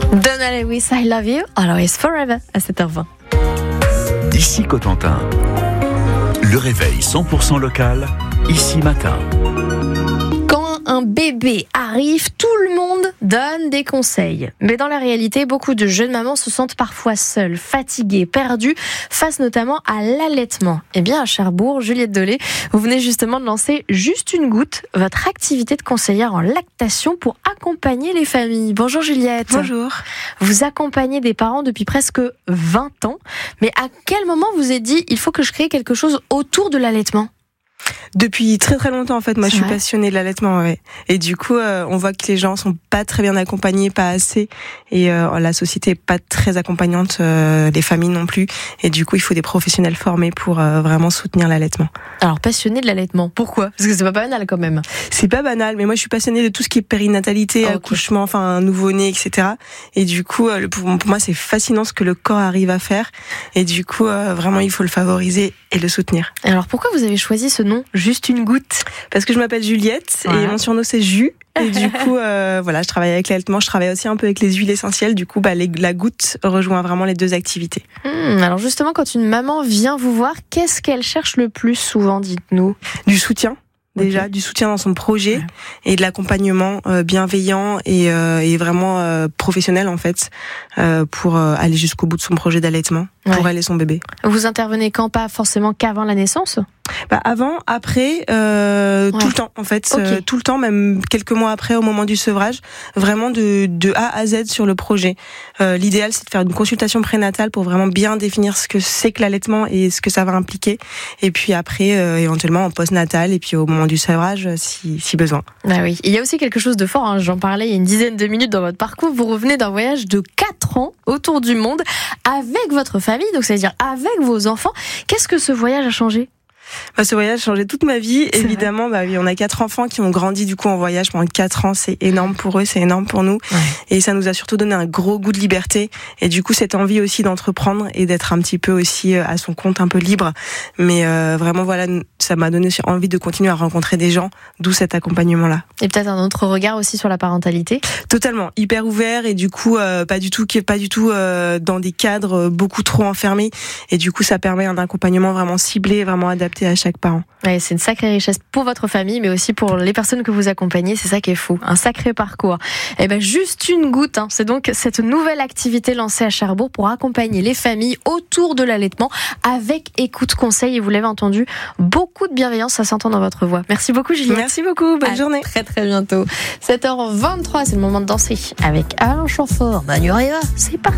Donna Lewis, I love you, always forever, à 7h20. Ici Cotentin. Le réveil 100% local, ici matin. Quand un bébé arrive, tout le monde donne des conseils. Mais dans la réalité, beaucoup de jeunes mamans se sentent parfois seules, fatiguées, perdues, face notamment à l'allaitement. Eh bien, à Cherbourg, Juliette Dolé, vous venez justement de lancer Juste une goutte, votre activité de conseillère en lactation pour accompagner les familles. Bonjour Juliette. Bonjour. Vous accompagnez des parents depuis presque 20 ans. Mais à quel moment vous vous êtes dit, il faut que je crée quelque chose autour de l'allaitement ? Depuis très très longtemps en fait, moi je suis passionnée de l'allaitement, ouais. Et du coup on voit que les gens sont pas très bien accompagnés, pas assez, et la société est pas très accompagnante, les familles non plus, et du coup il faut des professionnels formés pour vraiment soutenir l'allaitement. Alors passionnée de l'allaitement, pourquoi ? Parce que c'est pas banal quand même. C'est pas banal, mais moi je suis passionnée de tout ce qui est périnatalité, accouchement, enfin nouveau-né, etc. Et du coup pour moi c'est fascinant ce que le corps arrive à faire, et du coup vraiment il faut le favoriser et le soutenir. Alors pourquoi vous avez choisi ce nom, Juste une goutte ? Parce que je m'appelle Juliette et mon surnom c'est Jus. Et du coup, je travaille avec l'allaitement, je travaille aussi un peu avec les huiles essentielles. Du coup, la goutte rejoint vraiment les deux activités. Alors justement, quand une maman vient vous voir, qu'est-ce qu'elle cherche le plus souvent, dites-nous ? Du soutien. Déjà, du soutien dans son projet et de l'accompagnement bienveillant et vraiment professionnel en fait pour aller jusqu'au bout de son projet d'allaitement pour elle et son bébé. Vous intervenez quand, pas forcément qu'avant la naissance ? Avant, après, tout le temps en fait, tout le temps, même quelques mois après, au moment du sevrage, vraiment de A à Z sur le projet. L'idéal, c'est de faire une consultation prénatale pour vraiment bien définir ce que c'est que l'allaitement et ce que ça va impliquer. Et puis après, éventuellement en postnatal et puis au moment du sevrage, si besoin. Ah oui. Il y a aussi quelque chose de fort, j'en parlais il y a une dizaine de minutes dans votre parcours. Vous revenez d'un voyage de 4 ans autour du monde avec votre famille, donc c'est-à-dire avec vos enfants. Qu'est-ce que ce voyage a changé ? Ce voyage a changé toute ma vie. Évidemment, oui, on a 4 enfants qui ont grandi du coup en voyage pendant 4 ans. C'est énorme pour eux, c'est énorme pour nous. Ouais. Et ça nous a surtout donné un gros goût de liberté. Et du coup, cette envie aussi d'entreprendre et d'être un petit peu aussi à son compte, un peu libre. Mais vraiment, voilà, ça m'a donné envie de continuer à rencontrer des gens, d'où cet accompagnement-là. Et peut-être un autre regard aussi sur la parentalité ? Totalement, hyper ouvert et du coup, pas du tout dans des cadres beaucoup trop enfermés. Et du coup, ça permet un accompagnement vraiment ciblé, vraiment adapté à chaque parent. Ouais, c'est une sacrée richesse pour votre famille, mais aussi pour les personnes que vous accompagnez. C'est ça qui est fou, un sacré parcours. Et juste une goutte, c'est donc cette nouvelle activité lancée à Cherbourg pour accompagner les familles autour de l'allaitement avec écoute, conseil. Et vous l'avez entendu, beaucoup de bienveillance, ça s'entend dans votre voix. Merci beaucoup, Juliette. Merci beaucoup, bonne journée. Très très bientôt. 7h23, c'est le moment de danser avec Alain Chamfort. Manu Riva, c'est parti.